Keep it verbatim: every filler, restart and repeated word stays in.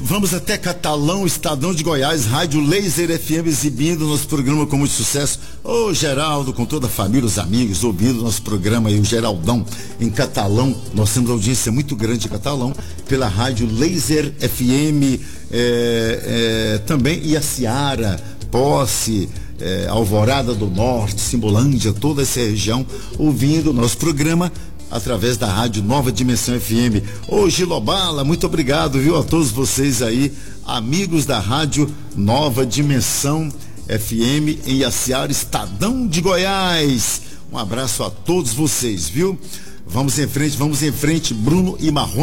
Vamos até Catalão, Estadão de Goiás, Rádio Laser F M, exibindo nosso programa com muito sucesso. Ô Geraldo, com toda a família, os amigos, ouvindo nosso programa aí, o Geraldão, em Catalão. Nós temos audiência muito grande em Catalão, pela Rádio Laser F M, é, é, também Iaciara, Posse, é, Alvorada do Norte, Simbolândia, toda essa região, ouvindo o nosso programa através da Rádio Nova Dimensão F M. Ô Gilobala, muito obrigado, viu, a todos vocês aí, amigos da Rádio Nova Dimensão F M em Iaciara, Estadão de Goiás. Um abraço a todos vocês, viu? Vamos em frente, vamos em frente, Bruno e Marrone.